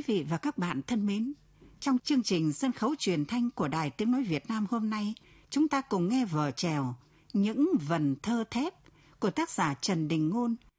vị và các bạn thân mến, trong chương trình sân khấu truyền thanh của Đài Tiếng Nói Việt Nam hôm nay, chúng ta cùng nghe vở chèo Những vần thơ thép của tác giả Trần Đình Ngôn